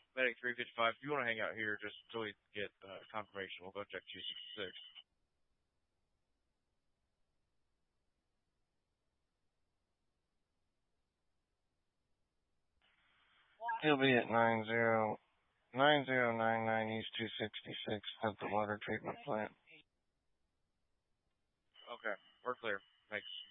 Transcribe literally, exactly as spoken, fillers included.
Medic three fifty-five, if you want to hang out here just until we get uh, confirmation, we'll go check two sixty-six. He'll be at nine zero nine zero nine nine East two sixty-six at the water treatment plant. Okay, we're clear. Thanks.